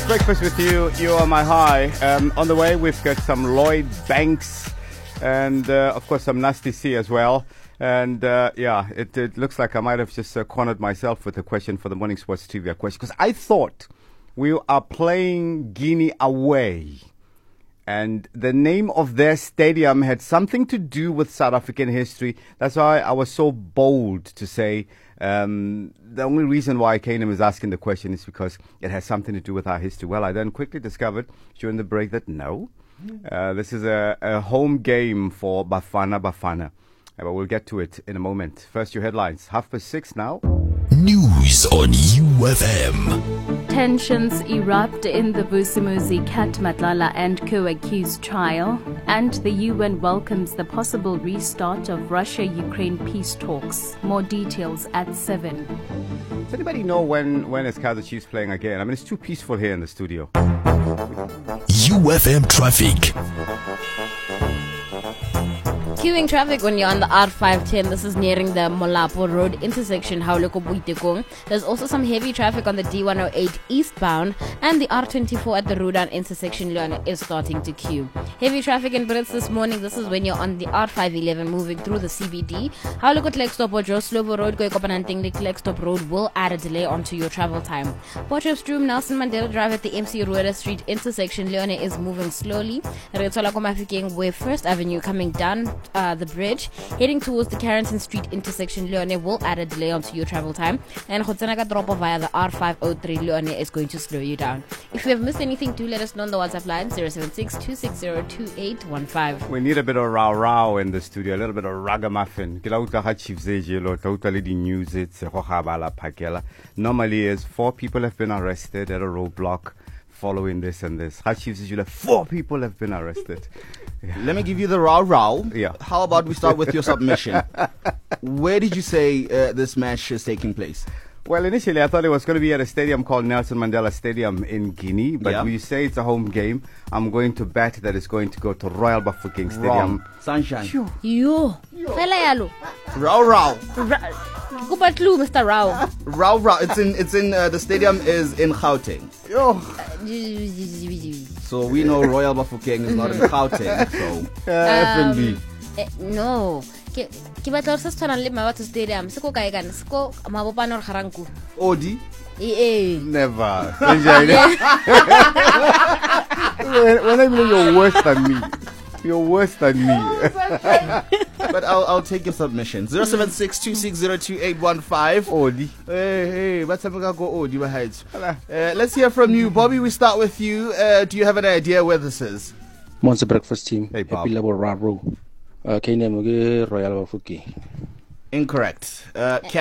Breakfast with you. You are my high. On the way, we've got some Lloyd Banks and, of course, some Nasty C as well. And, it looks like I might have just cornered myself with a question for the Morning Sports Trivia question. Because I thought we are playing Guinea away. And the name of their stadium had something to do with South African history. That's why I was so bold to say the only reason why Kanem is asking the question is because it has something to do with our history. Well, I then quickly discovered during the break that no, this is a home game for Bafana. But we'll get to it in a moment. First, your headlines. 6:30 now. News on UFM. Tensions erupt in the Vusimuzi, Kat Matlala and co-accused trial, and the UN welcomes the possible restart of Russia-Ukraine peace talks. More details at 7. Does anybody know when is Kaizer Chiefs playing again? I mean, it's too peaceful here in the studio. UFM traffic. Queuing traffic when you're on the R510. This is nearing the Molapo Road intersection, Hauleko Buitekong. There's also some heavy traffic on the D108 eastbound, and the R24 at the Rudan intersection, Leon, is starting to queue. Heavy traffic in Brits this morning. This is when you're on the R511 moving through the CBD. Hauleko Klekstop or Joslovo Road, Koikopanantingli Klekstop Road will add a delay onto your travel time. Potchefstroom, Nelson Mandela Drive at the MC Rueda Street intersection, Leone, is moving slowly. Retsola Komafikeng, where First Avenue coming down the bridge, heading towards the Carrington Street intersection, Leone, will add a delay onto your travel time. And Khotsanaka Dropo via the R503, Leone, is going to slow you down. If you have missed anything, do let us know on the WhatsApp line 076-260-2815. We need a bit of row in the studio, a little bit of ragamuffin. Normally is 4 people have been arrested at a roadblock following this and this. Chiefs is 4 people have been arrested. Yeah. Let me give you the row. Yeah. How about we start with your submission? Where did you say this match is taking place? Well, initially I thought it was going to be at a stadium called Nelson Mandela Stadium in Guinea, but when you say it's a home game, I'm going to bet that it's going to go to Royal Bafokeng Stadium. Wrong. Sunshine. Yo. Fela yalo. Row. Kupatlu, Mr. Rao. Row. It's in the stadium is in Gauteng. Yo. So we know Royal Bafokeng is not in Gauteng. So FNB. No. Ke batla re se tshwana le Mabatu Stadium. Se ko kae kana? Se ko Mabopane or Garanku. Odi? Never. When you're worse than me. You're worse than me. But I'll take your submission. 076-260-2815. Odi. Hey, what's up? Go Odi. Let's hear from you, Bobby. We start with you. Do you have an idea where this is? Monster Breakfast Team. Hey, Bob. Happy level Royal Bafokeng. Incorrect.